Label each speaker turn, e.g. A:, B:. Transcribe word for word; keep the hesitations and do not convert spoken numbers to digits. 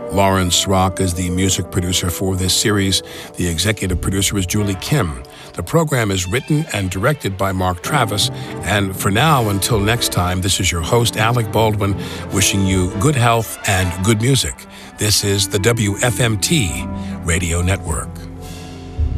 A: Lawrence Rock is the music producer for this series. The executive producer is Julie Kim. The program is written and directed by Mark Travis. And for now, until next time, this is your host, Alec Baldwin, wishing you good health and good music. This is the W F M T Radio Network.